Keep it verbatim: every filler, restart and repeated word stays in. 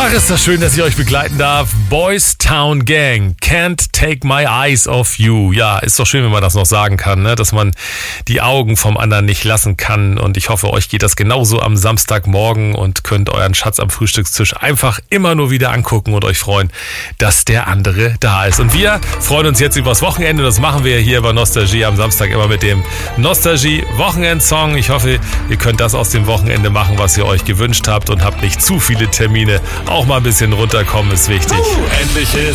Ach, ist das schön, dass ich euch begleiten darf. Boys Town Gang, Can't Take My Eyes Off You. Ja, ist doch schön, wenn man das noch sagen kann, ne? Dass man die Augen vom anderen nicht lassen kann. Und ich hoffe, euch geht das genauso am Samstagmorgen und könnt euren Schatz am Frühstückstisch einfach immer nur wieder angucken und euch freuen, dass der andere da ist. Und wir freuen uns jetzt übers Wochenende. Das machen wir hier bei Nostalgie am Samstag immer mit dem Nostalgie-Wochenendsong. Ich hoffe, ihr könnt das aus dem Wochenende machen, was ihr euch gewünscht habt und habt nicht zu viele Termine. Auch mal ein bisschen runterkommen ist wichtig. Uh, endlich ist